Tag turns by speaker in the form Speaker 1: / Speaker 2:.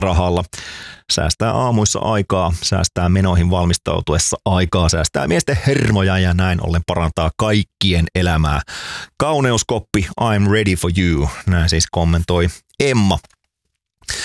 Speaker 1: rahalla. Säästää aamuissa aikaa, säästää menoihin valmistautuessa aikaa, säästää miesten hermoja ja näin ollen parantaa kaikkien elämää. Kauneuskoppi, I'm ready for you. Näin siis kommentoi Emma.